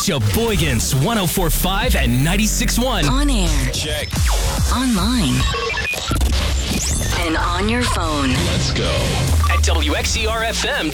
Sheboygan's 104.5 and 96.1. On air. Check. Online. And on your phone. Let's go. At WXER FM.